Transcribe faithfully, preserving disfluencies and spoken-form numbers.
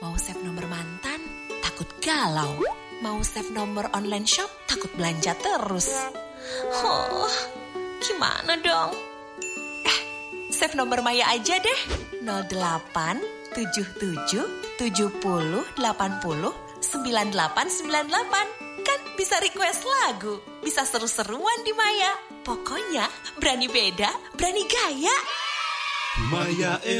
Mau save nomor mantan, takut galau. Mau save nomor online shop, takut belanja terus. Oh, gimana dong? Eh, save nomor Maya aja deh. nol delapan tujuh tujuh tujuh nol delapan nol sembilan delapan sembilan delapan. Kan bisa request lagu, bisa seru-seruan di Maya. Pokoknya berani beda, berani gaya. Maya